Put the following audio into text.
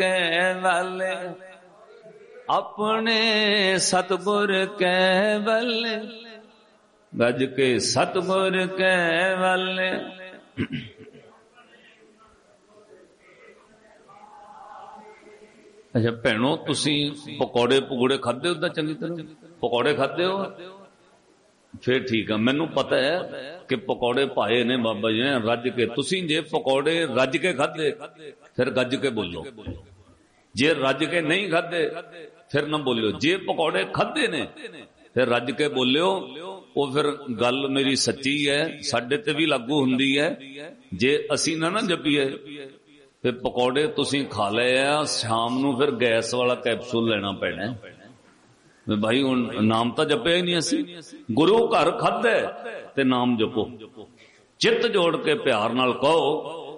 वाले अपने सतगुर के वाले गज के सतगुर के वाले। अच्छा भैनों तुसी पकौड़े पकौड़े खादे हो? चंगी तरह पकौड़े खादे हो? फिर ठीक है, मैनू पता है कि पकौड़े पाए ने बाबा जी ने रज के। तुसी जे पकौड़े रज के खादे फिर गज के बोलो, जे रज के नहीं खादे फिर ना बोलियो। जे पकौड़े खादे ने फिर रज के बोलियो, वो फिर गल मेरी सच्ची है, साडे ते भी लागू हुंदी है। जे असी ना जपीए फिर पकौड़े तुसी खा ले आ, शाम नू फिर गैस वाला कैप्सूल लेना पैना भाई। हुण नाम तो जपिया ही नहीं असी। गुरु घर खादे ते नाम जपो, चित जोड़ के प्यार नाल कहो